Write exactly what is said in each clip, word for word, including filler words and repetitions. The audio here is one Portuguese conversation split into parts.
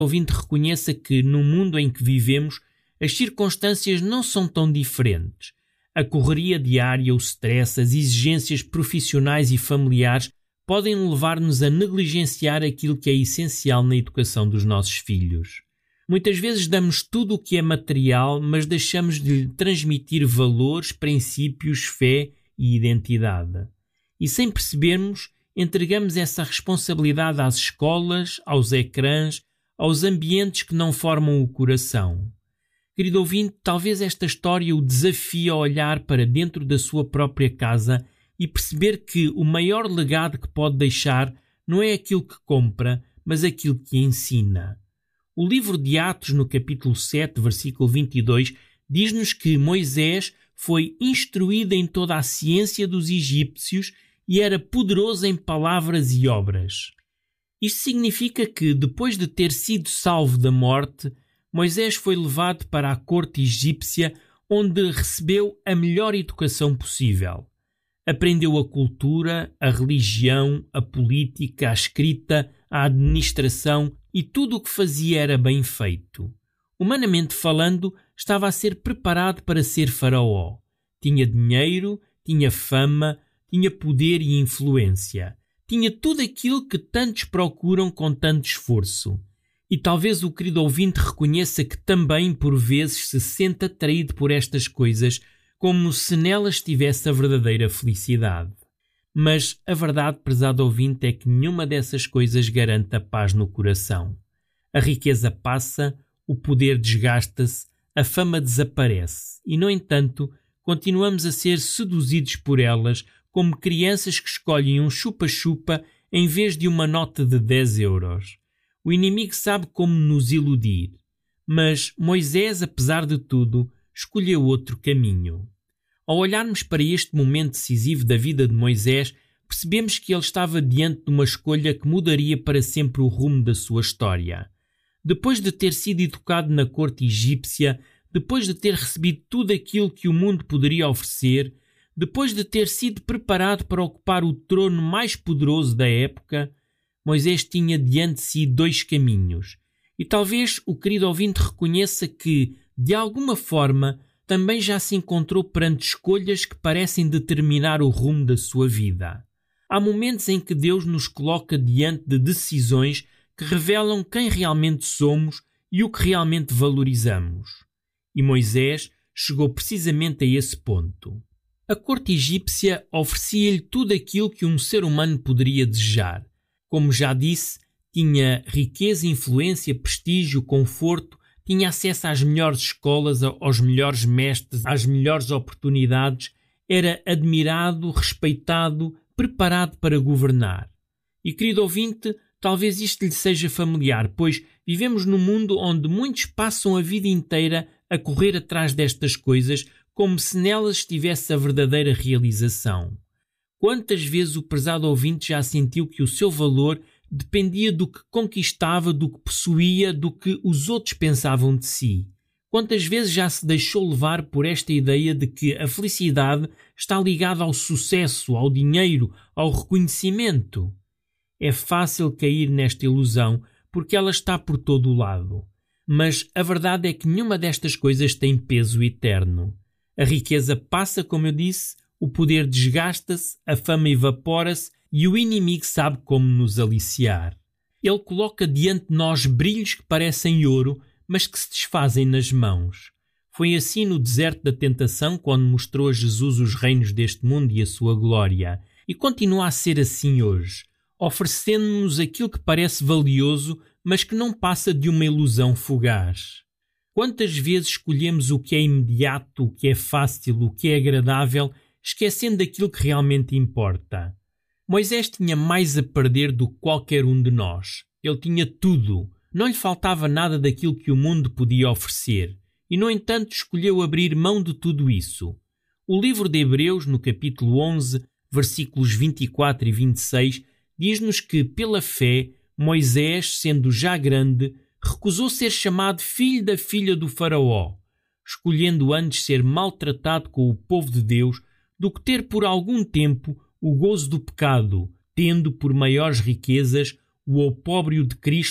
ouvinte reconheça que, no mundo em que vivemos, as circunstâncias não são tão diferentes. A correria diária, o stress, as exigências profissionais e familiares podem levar-nos a negligenciar aquilo que é essencial na educação dos nossos filhos. Muitas vezes damos tudo o que é material, mas deixamos de lhe transmitir valores, princípios, fé e identidade. E sem percebermos, entregamos essa responsabilidade às escolas, aos ecrãs, aos ambientes que não formam o coração. Querido ouvinte, talvez esta história o desafie a olhar para dentro da sua própria casa e perceber que o maior legado que pode deixar não é aquilo que compra, mas aquilo que ensina. O livro de Atos, no capítulo sete, versículo vinte e dois, diz-nos que Moisés foi instruído em toda a ciência dos egípcios e era poderoso em palavras e obras. Isto significa que, depois de ter sido salvo da morte, Moisés foi levado para a corte egípcia, onde recebeu a melhor educação possível. Aprendeu a cultura, a religião, a política, a escrita, a administração e tudo o que fazia era bem feito. Humanamente falando, estava a ser preparado para ser faraó. Tinha dinheiro, tinha fama, tinha poder e influência. Tinha tudo aquilo que tantos procuram com tanto esforço. E talvez o querido ouvinte reconheça que também, por vezes, se sente atraído por estas coisas, como se nelas tivesse a verdadeira felicidade. Mas a verdade, prezado ouvinte, é que nenhuma dessas coisas garante a paz no coração. A riqueza passa, o poder desgasta-se, a fama desaparece e, no entanto, continuamos a ser seduzidos por elas como crianças que escolhem um chupa-chupa em vez de uma nota de dez euros. O inimigo sabe como nos iludir, mas Moisés, apesar de tudo, escolheu outro caminho. Ao olharmos para este momento decisivo da vida de Moisés, percebemos que ele estava diante de uma escolha que mudaria para sempre o rumo da sua história. Depois de ter sido educado na corte egípcia, depois de ter recebido tudo aquilo que o mundo poderia oferecer, depois de ter sido preparado para ocupar o trono mais poderoso da época, Moisés tinha diante de si dois caminhos. E talvez o querido ouvinte reconheça que, de alguma forma, também já se encontrou perante escolhas que parecem determinar o rumo da sua vida. Há momentos em que Deus nos coloca diante de decisões que revelam quem realmente somos e o que realmente valorizamos. E Moisés chegou precisamente a esse ponto. A corte egípcia oferecia-lhe tudo aquilo que um ser humano poderia desejar. Como já disse, tinha riqueza, influência, prestígio, conforto, tinha acesso às melhores escolas, aos melhores mestres, às melhores oportunidades, era admirado, respeitado, preparado para governar. E, querido ouvinte, talvez isto lhe seja familiar, pois vivemos num mundo onde muitos passam a vida inteira a correr atrás destas coisas como se nelas estivesse a verdadeira realização. Quantas vezes o prezado ouvinte já sentiu que o seu valor dependia do que conquistava, do que possuía, do que os outros pensavam de si? Quantas vezes já se deixou levar por esta ideia de que a felicidade está ligada ao sucesso, ao dinheiro, ao reconhecimento? É fácil cair nesta ilusão porque ela está por todo o lado. Mas a verdade é que nenhuma destas coisas tem peso eterno. A riqueza passa, como eu disse, o poder desgasta-se, a fama evapora-se e o inimigo sabe como nos aliciar. Ele coloca diante de nós brilhos que parecem ouro, mas que se desfazem nas mãos. Foi assim no deserto da tentação, quando mostrou a Jesus os reinos deste mundo e a sua glória. E continua a ser assim hoje, oferecendo-nos aquilo que parece valioso, mas que não passa de uma ilusão fugaz. Quantas vezes escolhemos o que é imediato, o que é fácil, o que é agradável, esquecendo daquilo que realmente importa? Moisés tinha mais a perder do que qualquer um de nós. Ele tinha tudo. Não lhe faltava nada daquilo que o mundo podia oferecer. E, no entanto, escolheu abrir mão de tudo isso. O livro de Hebreus, no capítulo onze, versículos vinte e quatro e vinte e seis, diz-nos que, pela fé, Moisés, sendo já grande, recusou ser chamado filho da filha do faraó, escolhendo antes ser maltratado com o povo de Deus do que ter por algum tempo o gozo do pecado, tendo por maiores riquezas o opróbrio de Cristo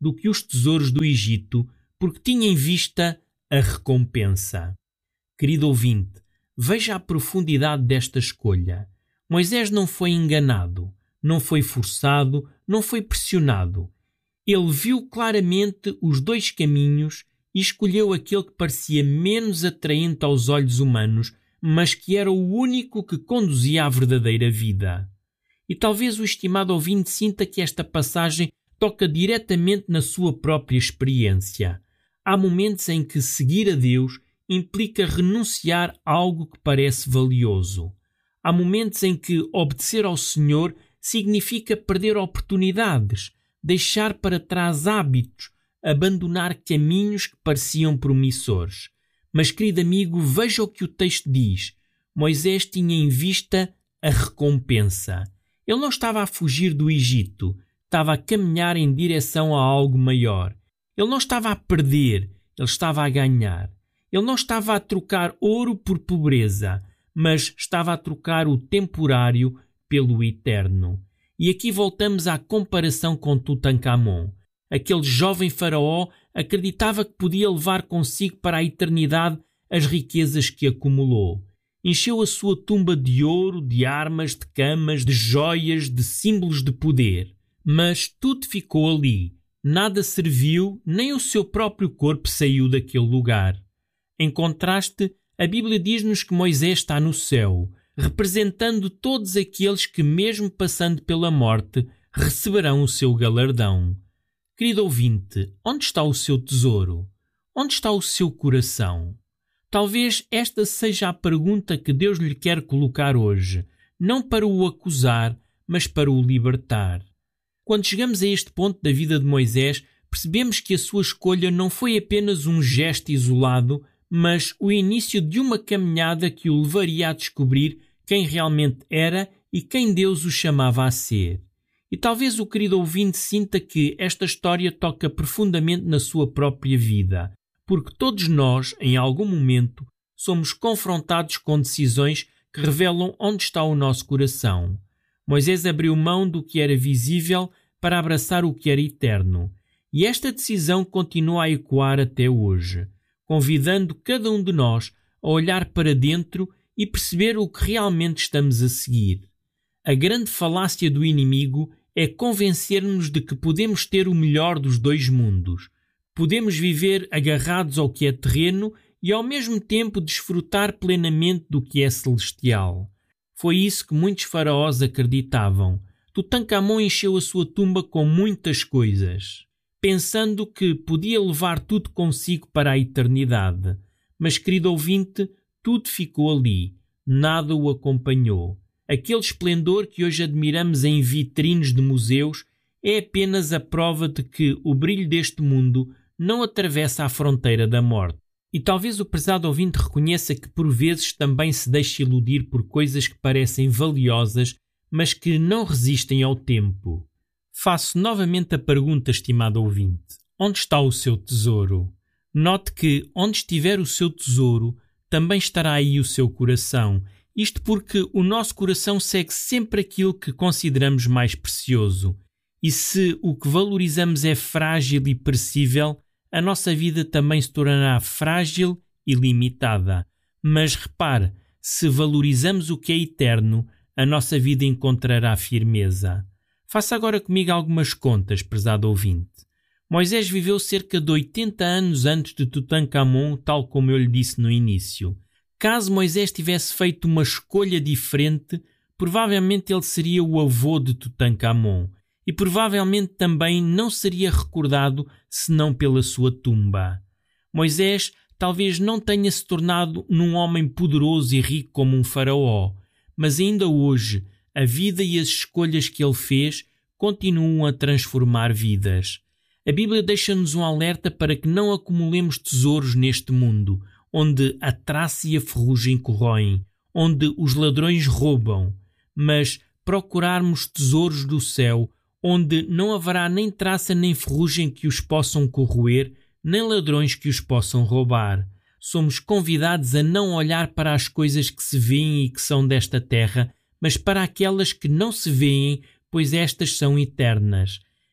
do que os tesouros do Egito, porque tinha em vista a recompensa. Querido ouvinte, veja a profundidade desta escolha. Moisés não foi enganado, não foi forçado, não foi pressionado. Ele viu claramente os dois caminhos e escolheu aquele que parecia menos atraente aos olhos humanos, mas que era o único que conduzia à verdadeira vida. E talvez o estimado ouvinte sinta que esta passagem toca diretamente na sua própria experiência. Há momentos em que seguir a Deus implica renunciar a algo que parece valioso. Há momentos em que obedecer ao Senhor significa perder oportunidades, deixar para trás hábitos, abandonar caminhos que pareciam promissores. Mas, querido amigo, veja o que o texto diz. Moisés tinha em vista a recompensa. Ele não estava a fugir do Egito, estava a caminhar em direção a algo maior. Ele não estava a perder, ele estava a ganhar. Ele não estava a trocar ouro por pobreza, mas estava a trocar o temporário pelo eterno. E aqui voltamos à comparação com Tutancamon. Aquele jovem faraó acreditava que podia levar consigo para a eternidade as riquezas que acumulou. Encheu a sua tumba de ouro, de armas, de camas, de joias, de símbolos de poder. Mas tudo ficou ali. Nada serviu, nem o seu próprio corpo saiu daquele lugar. Em contraste, a Bíblia diz-nos que Moisés está no céu, representando todos aqueles que, mesmo passando pela morte, receberão o seu galardão. Querido ouvinte, onde está o seu tesouro? Onde está o seu coração? Talvez esta seja a pergunta que Deus lhe quer colocar hoje, não para o acusar, mas para o libertar. Quando chegamos a este ponto da vida de Moisés, percebemos que a sua escolha não foi apenas um gesto isolado, mas o início de uma caminhada que o levaria a descobrir quem realmente era e quem Deus o chamava a ser. E talvez o querido ouvinte sinta que esta história toca profundamente na sua própria vida, porque todos nós, em algum momento, somos confrontados com decisões que revelam onde está o nosso coração. Moisés abriu mão do que era visível para abraçar o que era eterno. E esta decisão continua a ecoar até hoje, convidando cada um de nós a olhar para dentro e perceber o que realmente estamos a seguir. A grande falácia do inimigo é convencer-nos de que podemos ter o melhor dos dois mundos. Podemos viver agarrados ao que é terreno e ao mesmo tempo desfrutar plenamente do que é celestial. Foi isso que muitos faraós acreditavam. Tutancamon encheu a sua tumba com muitas coisas, pensando que podia levar tudo consigo para a eternidade. Mas, querido ouvinte, tudo ficou ali, nada o acompanhou. Aquele esplendor que hoje admiramos em vitrines de museus é apenas a prova de que o brilho deste mundo não atravessa a fronteira da morte. E talvez o prezado ouvinte reconheça que por vezes também se deixa iludir por coisas que parecem valiosas, mas que não resistem ao tempo. Faço novamente a pergunta, estimado ouvinte: onde está o seu tesouro? Note que onde estiver o seu tesouro, também estará aí o seu coração. Isto porque o nosso coração segue sempre aquilo que consideramos mais precioso. E se o que valorizamos é frágil e perecível, a nossa vida também se tornará frágil e limitada. Mas repare, se valorizamos o que é eterno, a nossa vida encontrará firmeza. Faça agora comigo algumas contas, prezado ouvinte. Moisés viveu cerca de oitenta anos antes de Tutancamon, tal como eu lhe disse no início. Caso Moisés tivesse feito uma escolha diferente, provavelmente ele seria o avô de Tutancamon e provavelmente também não seria recordado senão pela sua tumba. Moisés talvez não tenha se tornado num homem poderoso e rico como um faraó, mas ainda hoje a vida e as escolhas que ele fez continuam a transformar vidas. A Bíblia deixa-nos um alerta para que não acumulemos tesouros neste mundo, onde a traça e a ferrugem corroem, onde os ladrões roubam, mas procurarmos tesouros do céu, onde não haverá nem traça nem ferrugem que os possam corroer, nem ladrões que os possam roubar. Somos convidados a não olhar para as coisas que se veem e que são desta terra, mas para aquelas que não se veem, pois estas são eternas.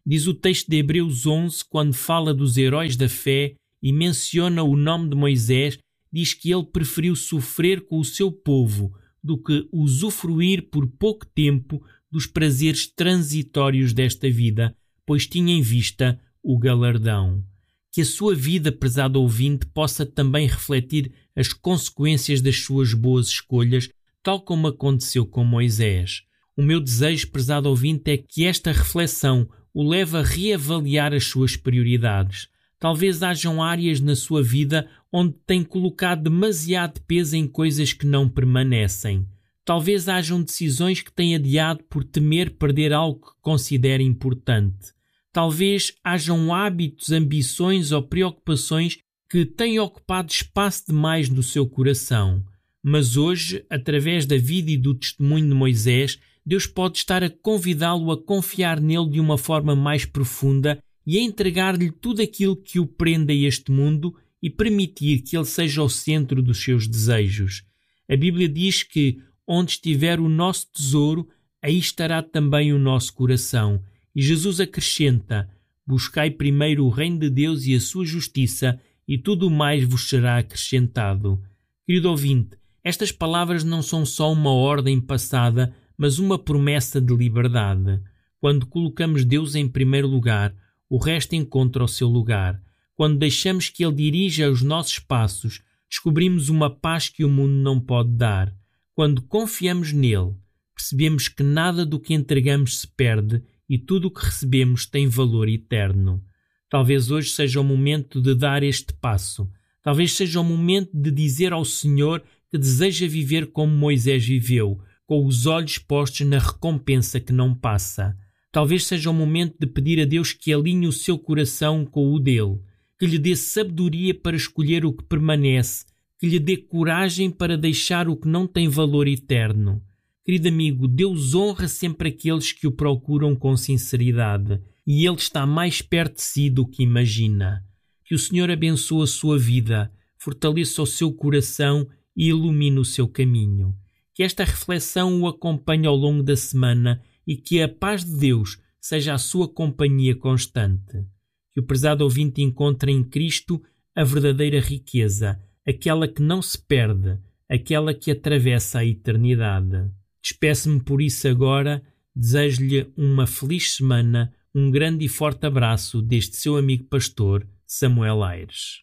Diz o texto de Hebreus onze, quando fala dos heróis da fé e menciona o nome de Moisés, diz que ele preferiu sofrer com o seu povo do que usufruir por pouco tempo dos prazeres transitórios desta vida, pois tinha em vista o galardão. Que a sua vida, prezado ouvinte, possa também refletir as consequências das suas boas escolhas, tal como aconteceu com Moisés. O meu desejo, prezado ouvinte, é que esta reflexão o leve a reavaliar as suas prioridades. Talvez hajam áreas na sua vida onde tem colocado demasiado peso em coisas que não permanecem. Talvez hajam decisões que tem adiado por temer perder algo que considera importante. Talvez hajam hábitos, ambições ou preocupações que têm ocupado espaço demais no seu coração. Mas hoje, através da vida e do testemunho de Moisés, Deus pode estar a convidá-lo a confiar nele de uma forma mais profunda e a entregar-lhe tudo aquilo que o prende a este mundo e permitir que ele seja o centro dos seus desejos. A Bíblia diz que onde estiver o nosso tesouro, aí estará também o nosso coração. E Jesus acrescenta: buscai primeiro o reino de Deus e a sua justiça, e tudo o mais vos será acrescentado. Querido ouvinte, estas palavras não são só uma ordem passada, mas uma promessa de liberdade. Quando colocamos Deus em primeiro lugar, o resto encontra o seu lugar. Quando deixamos que Ele dirija os nossos passos, descobrimos uma paz que o mundo não pode dar. Quando confiamos nele, percebemos que nada do que entregamos se perde e tudo o que recebemos tem valor eterno. Talvez hoje seja o momento de dar este passo. Talvez seja o momento de dizer ao Senhor que deseja viver como Moisés viveu, com os olhos postos na recompensa que não passa. Talvez seja o momento de pedir a Deus que alinhe o seu coração com o dele, que lhe dê sabedoria para escolher o que permanece, que lhe dê coragem para deixar o que não tem valor eterno. Querido amigo, Deus honra sempre aqueles que o procuram com sinceridade, e Ele está mais perto de si do que imagina. Que o Senhor abençoe a sua vida, fortaleça o seu coração e ilumine o seu caminho. Que esta reflexão o acompanhe ao longo da semana e que a paz de Deus seja a sua companhia constante. Que o prezado ouvinte encontre em Cristo a verdadeira riqueza, aquela que não se perde, aquela que atravessa a eternidade. Despeço-me por isso agora, desejo-lhe uma feliz semana, um grande e forte abraço deste seu amigo pastor, Samuel Aires.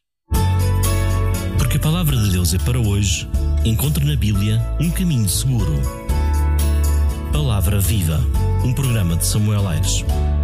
Porque a palavra de Deus é para hoje, encontre na Bíblia um caminho seguro. Palavra Viva, um programa de Samuel Aires.